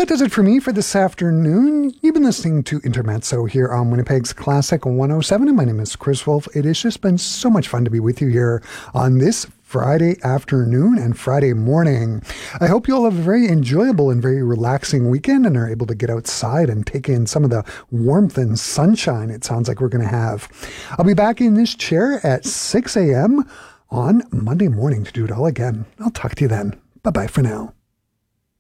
That does it for me for this afternoon. You've been listening to Intermezzo here on Winnipeg's Classic 107, and my name is Chris Wolf. It has just been so much fun to be with you here on this Friday afternoon and Friday morning. I hope you all have a very enjoyable and very relaxing weekend and are able to get outside and take in some of the warmth and sunshine it sounds like we're going to have. I'll be back in this chair at 6 a.m. on Monday morning to do it all again. I'll talk to you then. Bye-bye for now.